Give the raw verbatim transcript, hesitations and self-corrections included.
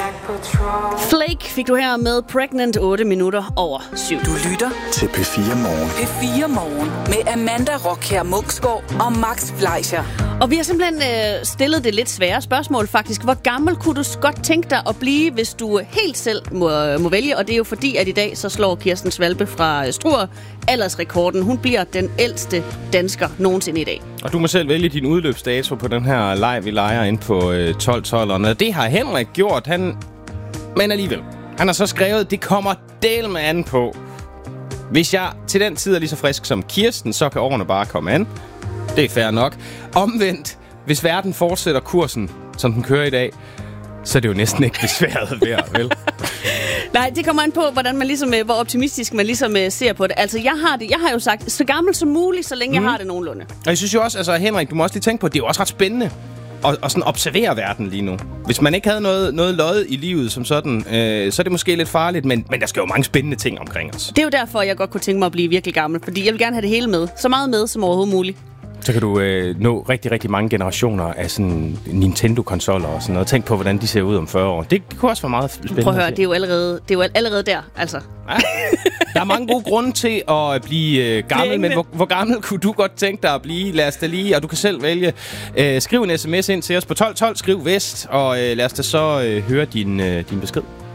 Flake fik du her med Pregnant otte minutter over syv. Du lytter til P fire Morgen. P fire Morgen med Amanda Rockher Muksgaard og Max Fleischer. Og vi har simpelthen øh, stillet det lidt svære spørgsmål faktisk. Hvor gammel kunne du godt tænke dig at blive, hvis du helt selv må, må vælge? Og det er jo fordi, at i dag så slår Kirsten Svalbe fra Struer aldersrekorden. Hun bliver den ældste dansker nogensinde i dag. Og du må selv vælge din udløbsdato på den her leg, vi leger ind på øh, tolv tolv. Og det har Henrik gjort, han... men alligevel. Han har så skrevet, det kommer del med an på. Hvis jeg til den tid er lige så frisk som Kirsten, så kan årene bare komme an. Det er fair nok. Omvendt, hvis verden fortsætter kursen, som den kører i dag, så er det jo næsten ikke besværet værd, vel? Nej, det kommer an på, hvordan man ligesom, hvor optimistisk man ligesom ser på det. Altså, jeg har det, jeg har jo sagt, så gammel som muligt, så længe mm. jeg har det nogenlunde. Og jeg synes jo også, altså Henrik, du må også lige tænke på, det er jo også ret spændende at, at sådan observere verden lige nu. Hvis man ikke havde noget, noget lod i livet som sådan, øh, så er det måske lidt farligt, men, men der skal jo mange spændende ting omkring os. Det er jo derfor, jeg godt kunne tænke mig at blive virkelig gammel, fordi jeg vil gerne have det hele med. Så meget med som overhovedet muligt. Så kan du øh, nå rigtig, rigtig mange generationer af sådan Nintendo-konsoller og sådan noget. Tænk på, hvordan de ser ud om fyrre år. Det kunne også være meget spændende. Prøv at høre, det er jo allerede, det er jo allerede der, altså. Ja. Der er mange gode grunde til at blive øh, gammel, men hvor, hvor gammel kunne du godt tænke dig at blive? Lad os da lige, og du kan selv vælge. Øh, skriv en sms ind til os på tolv tolv, skriv vest, og øh, lad os da så øh, høre din, øh, din besked.